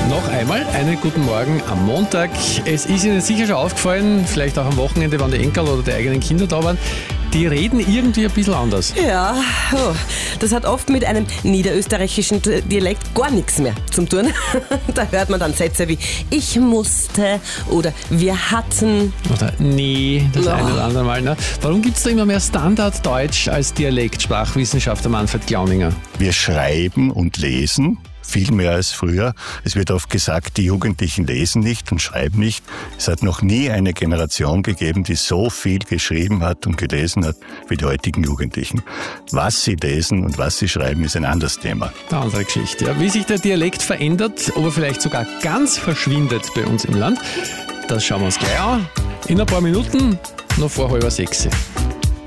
Noch einmal einen guten Morgen am Montag. Es ist Ihnen sicher schon aufgefallen, vielleicht auch am Wochenende, wenn die Enkel oder die eigenen Kinder da waren, die reden irgendwie ein bisschen anders. Ja, das hat oft mit einem niederösterreichischen Dialekt gar nichts mehr zu tun. Da hört man dann Sätze wie ich musste oder wir hatten. Oder nee, das eine oder andere Mal. Ne? Warum gibt es da immer mehr Standarddeutsch als Dialekt, Sprachwissenschaftler Manfred Glauninger? Wir schreiben und lesen. Viel mehr als früher. Es wird oft gesagt, die Jugendlichen lesen nicht und schreiben nicht. Es hat noch nie eine Generation gegeben, die so viel geschrieben hat und gelesen hat wie die heutigen Jugendlichen. Was sie lesen und was sie schreiben, ist ein anderes Thema. Eine andere Geschichte. Ja. Wie sich der Dialekt verändert, ob er vielleicht sogar ganz verschwindet bei uns im Land, das schauen wir uns gleich an. In ein paar Minuten, noch vor 5:30.